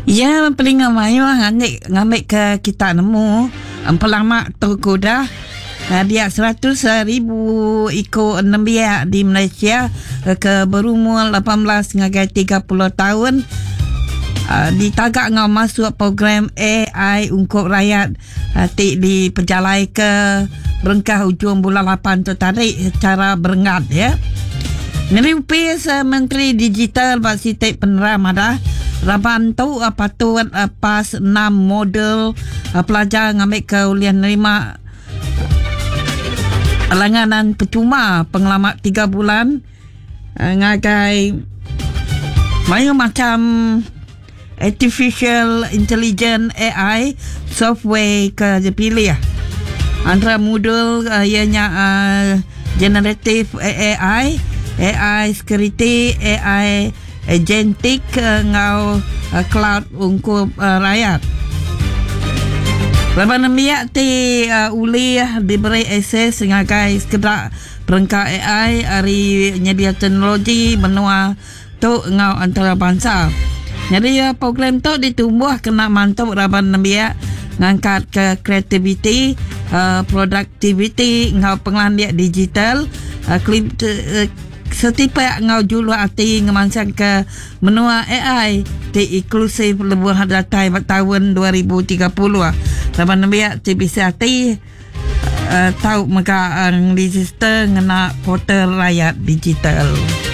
Ya, paling mayu ngambil ke kita nemu pelamak toko dah. Dia 100,000 ikut 6 biak di Malaysia ke berumur 18 hingga 30 tahun. Ditagak ngau masuk program AI untuk rakyat di perjalai ke berengkah ujung bulan 8 tu tarik secara berengat ya. Ngerupi Menteri Digital Pak Siti Peneram ada Raban tu patut pas 6 model pelajar ngambil ke ulian nerima langganan percuma pengalaman 3 bulan ngagai mayu macam artificial intelligence AI software ke dipilih antara modul ianya generative AI security, AI agentic ngau cloud untuk rakyat. Lepas namiak ti uli diberi akses sebagai sekedar perangkat AI hari nyedia teknologi benua tu ngau antara bangsa. Jadi program tu ditumbuh kena mantap raban namiak ngangkat ke kreativiti, productivity ngau penglandiak digital, setiap ngau julu hati ngemansang ke menua AI di inklusif lebih datai tahun 2030 sama nabiak ti bisa hati tahu maka register ngena portal rakyat digital.